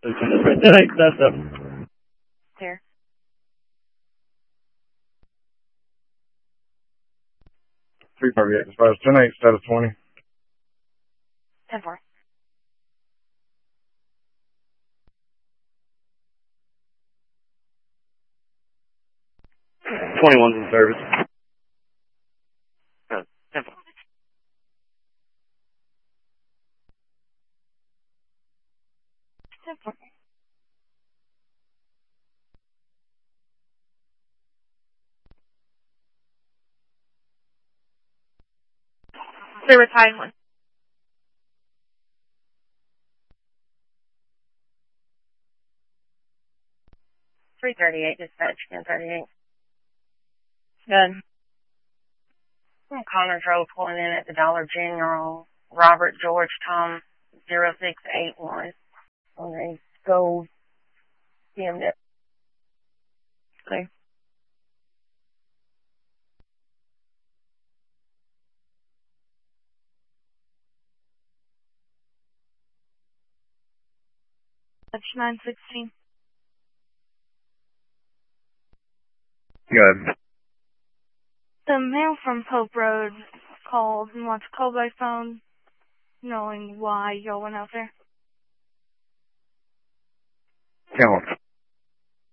That's up. Here. 338, dispatch 10-8, status 20. 10-4. 21's in service. 10-4. 10-4. 1. 338, dispatch 1038. Good. Connors Road pulling in at the Dollar General. Robert George Tom 0681. On a gold BMW. Okay. That's 916. Good. The male from Pope Road called and wants to call by phone, knowing why y'all went out there. Count.